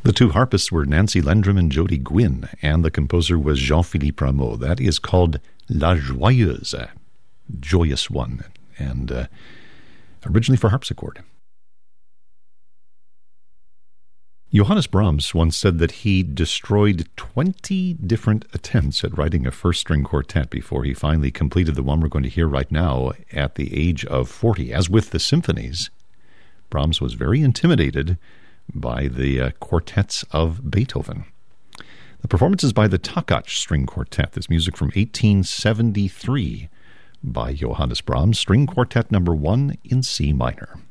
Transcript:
The two harpists were Nancy Lendrum and Jody Gwynn, and the composer was Jean-Philippe Rameau. That is called La Joyeuse, Joyous One, and originally for harpsichord. Johannes Brahms once said that he destroyed 20 different attempts at writing a first-string quartet before he finally completed the one we're going to hear right now at the age of 40. As with the symphonies, Brahms was very intimidated by the quartets of Beethoven. The performance is by the Takach String Quartet. This music from 1873 by Johannes Brahms, String Quartet number 1 in C minor.